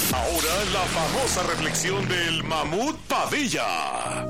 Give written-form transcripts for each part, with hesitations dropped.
Ahora la famosa reflexión del Mamut Padilla.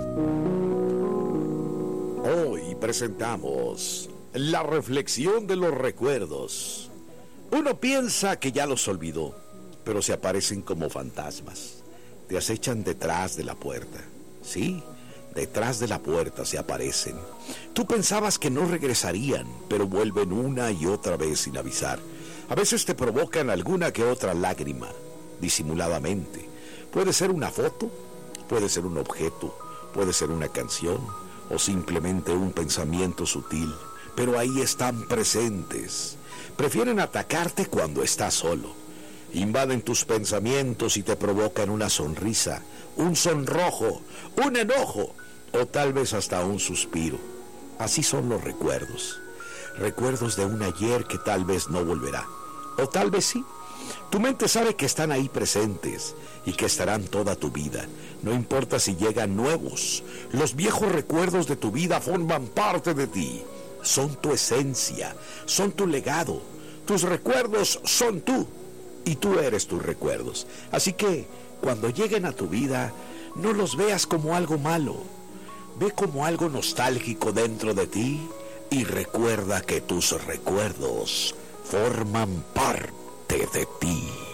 Hoy presentamos la reflexión de los recuerdos. Uno piensa que ya los olvidó, pero se aparecen como fantasmas. Te acechan detrás de la puerta. Sí, detrás de la puerta se aparecen. Tú pensabas que no regresarían, pero vuelven una y otra vez sin avisar. A veces te provocan alguna que otra lágrima, disimuladamente. Puede ser una foto, puede ser un objeto, puede ser una canción o simplemente un pensamiento sutil, pero ahí están presentes. Prefieren atacarte cuando estás solo. Invaden tus pensamientos y te provocan una sonrisa, un sonrojo, un enojo o tal vez hasta un suspiro. Así son los recuerdos. Recuerdos de un ayer que tal vez no volverá, o tal vez sí. Tu mente sabe que están ahí presentes y que estarán toda tu vida. No importa si llegan nuevos. Los viejos recuerdos de tu vida forman parte de ti. Son tu esencia, son tu legado. Tus recuerdos son tú y tú eres tus recuerdos. Así que cuando lleguen a tu vida, no los veas como algo malo. Ve como algo nostálgico dentro de ti y recuerda que tus recuerdos forman parte de ti.